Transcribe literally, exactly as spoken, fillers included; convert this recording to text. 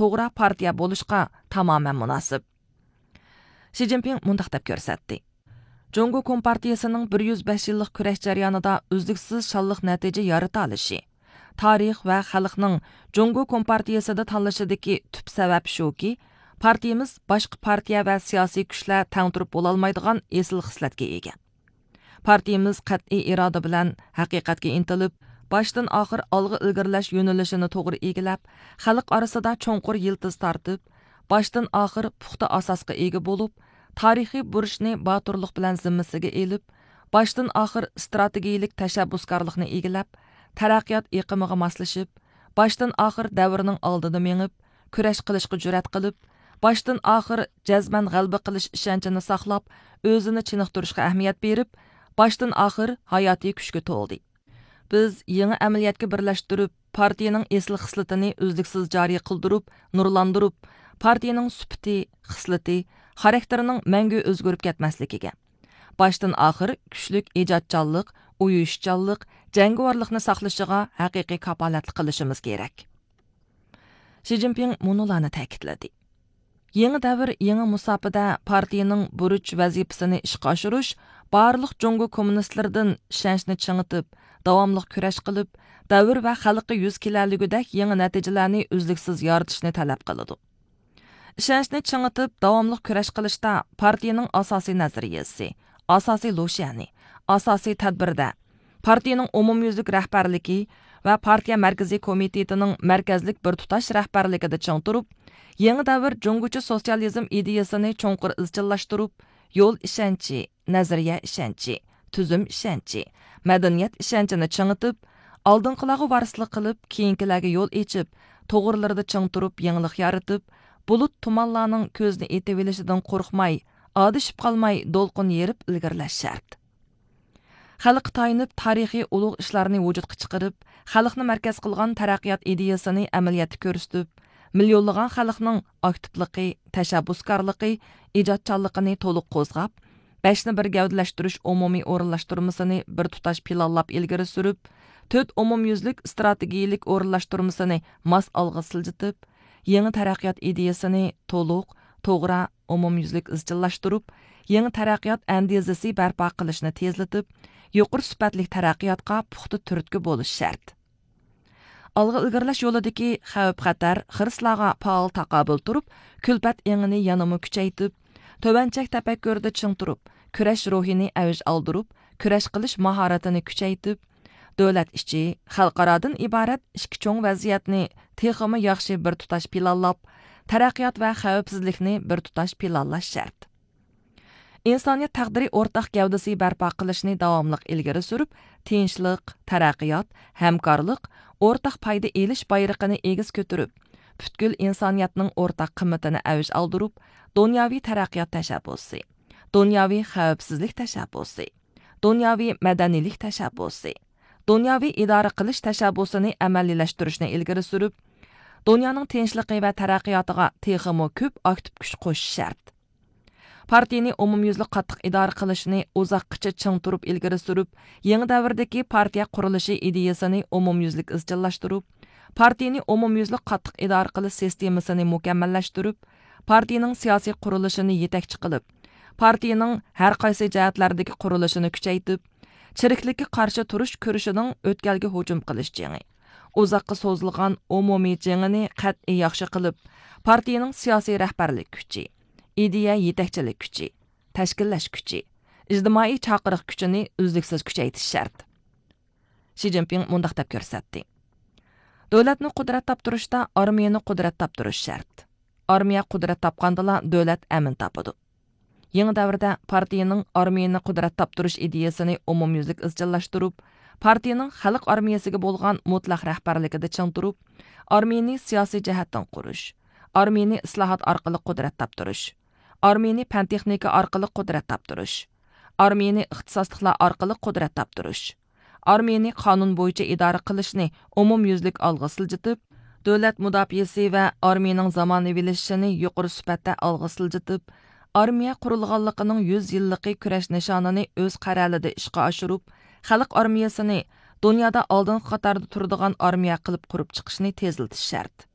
to'g'ri partiya bo'lishga tamoman munosib. Xi Jinping mundaq deb ko'rsatdi. Jungo Kompartiyasining bir yuz besh yillik kurash jarayonida uzluksiz shonliq natija yarata olishi, tarix va xalqning Jungo Kompartiyasida tanlashidagi tub sabab shuki, partiyamiz boshqa partiya va siyosiy kuchlar tang turib bo'la olmaydigan esil xislatga ega. Partiyamiz qat'iy iroda bilan haqiqatga intilib, boshdan oxir olg'a ilgirlash yo'nalishini to'g'ri egilab, xalq orasida cho'nqur yildiz tortib, boshdan oxir puxta asosga ega bo'lib, tarixiy burishni boturlik bilan zimmasiga elib, boshdan oxir strategiyalik tashabbuskorlikni egilab, taraqqiyot iqimiga moslashib, boshdan oxir davrning oldida mengib, kurash qilishga jur'at qilib, boshdan oxir jazman g'alaba qilish ishonchini saqlab, o'zini chiniqtirishga ahamiyat berib, boshdan oxir hayotiy kuchga to'ldi. Biz yangi amaliyotga birlashtirib, partiyaning asl xislatini uzluksiz joriy qildirib, nurlandirib, partiyaning sifati, xislati, xarakterining mangu o'zgarib ketmasligiga, boshdan oxir kuchlik ijodchanlik, uyushchanlik, jangovarlikni saqlashiga haqiqiy kapolatlik qilishimiz kerak. Xi Jinping munolarni ta'kidladi. Yangi davr, yangi musofada partiyaning buruch vazifasini ishga oshirish, barliq Jungo kommunistlaridan ishonchni chingitib, davomli kurash qilib, davr va xalqqa yuz kelarligidek yangi natijalarni uzluksiz yoritishni talab qiladi. Ishonchni chingitib, davomli kurash qilishda partiyaning asosiy nazariyasi, asosiy lo'shani, asosiy tadbirda partiyaning umumyuzlik rahbarligi va partiya markaziy komitetining markazlik bir tutash rahbarligida ching turib, yangi davr Jungocha sotsializm ideyasini cho'nqur izchillashtirib, yo'l ishonchi, nazariya ishonchi, tuzum ishonchi, madaniyat ishonchini chingitib, oldinqilarga varislik qilib, keyingilarga yo'l echib, to'g'rilarda ching turib, yangilik yaratib, bulut tumanlarning ko'zni etib olishidan qo'rqmay, odishib qolmay, do'lqin yerib ilgirlash shart. Xalq tayinib tarixiy ulug' ishlarni vujudga chiqarib, xalqni markaz qilgan taraqqiyot ideyasini amaliyotda ko'rsatib, millionlagan xalqning aktivligi, tashabbuskorligi, ijodchanligini to'liq qo'zg'ab, beshni bir gavdalashtirish umumiy o'rinlashtirmasini bir tutash planlab ilgari surib, to'rt umumyuzlik strategiyalik o'rinlashtirmasini mas olg'a siljitib, yangi taraqqiyot ideyasini to'liq, to'g'ri, umumyuzlik izchillashtirib, yangi taraqqiyot andezasi barpo qilishni tezlatib, yuqori sifatli taraqqiyotga puxta turtki bo'lish shart. Alg'a ilgirlash yo'lidagi xavf-xatar, xirslarga faol taqobil turib, kulpat engini yanama kuchaytib, tovanchak tafakkurda ching turib, kurash ruhini avj oldirib, kurash qilish mahoratini kuchaytib, davlat ichi, xalqarodan iborat ikki cho'ng vaziyatni texmi yaxshi bir tutash planlab, taraqqiyot va xavfsizlikni bir tutash planlash shart. Insoniyat taqdiri o'rtaq gavdasi barpo qilishni davomli ilgari surib, tinchlik, taraqqiyot, hamkorlik, o'rtaq foyda elish bayrog'ini egiz ko'tarib, butkul insoniyatning o'rtaq qimmatini avj oldirib, dunyoviy taraqqiyot tashabbusi, dunyoviy xavfsizlik tashabbusi, dunyoviy madaniylik tashabbusi, dunyoviy idora qilish tashabbusini amaliyalashtirishni ilgari surib, dunyoning tinchligi va taraqqiyotiga texmo ko'p aktiv kuch qo'shish shart. Partiyani umumyuzlik qattiq idora qilishni uzoqqacha ching turib ilgari surib, yangi davrdagi partiya qurilishi ideyasini umumyuzlik izchillashtirib, partiyani umumyuzlik qattiq idora qilish sistemasini mukammallashtirib, partiyaning siyosiy qurilishini yetakchi qilib, partiyaning har qaysi jihatlardagi qurilishini kuchaytib, chiriklikka qarshi turish kurishining o'tkalga hujum qilish jangi, uzoqqa so'zilgan umumiy jangini qat'iy yaxshi qilib, partiyaning siyosiy rahbarlik kuchi, ideya yetakchilik kuchi, tashkillash kuchi, ijtimoiy chaqiriq kuchini uzluksiz kuchaytirish shart. Xi Jinping mundaq deb ko'rsatdi. Davlatni qudrat toptirishda armiyani qudrat toptirish shart. Armiya qudrat topgandala davlat amin topadi. Yangi davrda partiyaning armiyani qudrat toptirish ideyasini umumyuzlik izchillashtirib, partiyaning xalq armiyasiga bo'lgan mutlaq rahbarligida ching turib, armiyani siyosiy jihatdan qurish, armiyani islohot orqali qudrat toptirish, armiyani fan texnika orqali qudrat toptirish, armiyani ixtisosliklar orqali qudrat toptirish, armiyani qonun bo'yicha idora qilishni umumyuzlik olg'a siljitib, davlat mudofaasi va armiyaning zamonaviylashishini yuqori sifatda olg'a siljitib, armiya qurilganligining yuz yillik kurash nishonini o'z qarorida ishga oshirib, xalq armiyasini dunyoda oldin qatorda turadigan armiya qilib qurib chiqishni tezlatish shart.